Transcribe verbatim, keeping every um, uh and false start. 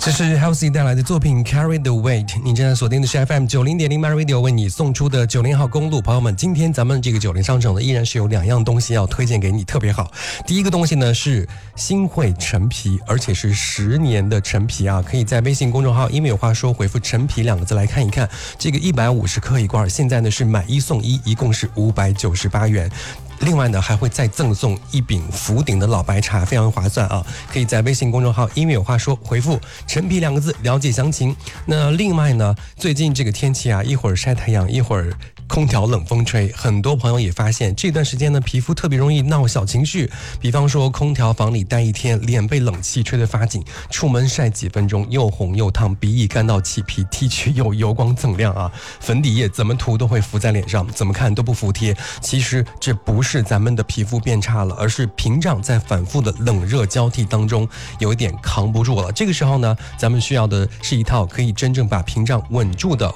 这是 Halsey 带来的作品 Carry the Weight。 你正在锁定的是 F M 九十点零 My Radio 为你送出的九零号公路。朋友们，今天咱们这个九零商城呢，依然是有两样东西要推荐给你，特别好。第一个东西呢是新会陈皮，而且是十年的陈皮啊，可以在微信公众号因为有话说回复陈皮两个字来看一看。这个一百五十克一罐，现在呢是买一送一，一共是五百九十八元。另外呢，还会再赠送一饼福鼎的老白茶，非常划算啊！可以在微信公众号因为有话说回复陈皮两个字了解详情。那另外呢，最近这个天气啊，一会儿晒太阳，一会儿空调冷风吹，很多朋友也发现这段时间呢，皮肤特别容易闹小情绪。比方说，空调房里待一天，脸被冷气吹得发紧，出门晒几分钟，又红又烫，鼻翼干到起皮，T 区又油光锃亮啊！粉底液怎么涂都会浮在脸上，怎么看都不服帖。其实这不是是咱们的皮肤变差了，而是屏障在反复的冷热交替当中有一点扛不住了。这个时候呢，咱们需要的是一套可以真正把屏障稳住的